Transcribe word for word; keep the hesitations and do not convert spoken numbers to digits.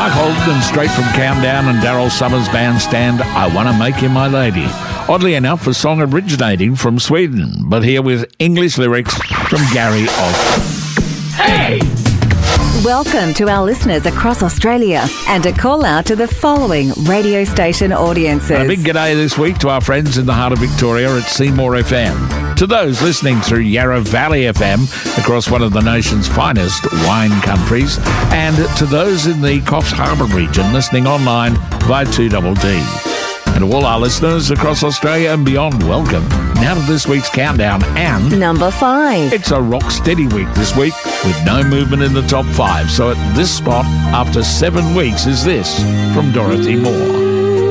Mark Holden and Straight from Countdown and Daryl Summers' bandstand I Wanna Make You My Lady. Oddly enough, a song originating from Sweden, but here with English lyrics from Gary Osborne. Hey! Welcome to our listeners across Australia and a call out to the following radio station audiences. A big g'day this week to our friends in the heart of Victoria at Seymour F M. To those listening through Yarra Valley F M across one of the nation's finest wine countries, and to those in the Coffs Harbour region listening online via two D D. And to all our listeners across Australia and beyond, welcome. Now to this week's countdown and... Number five. It's a rock-steady week this week with no movement in the top five. So at this spot, after seven weeks, is this from Dorothy Moore.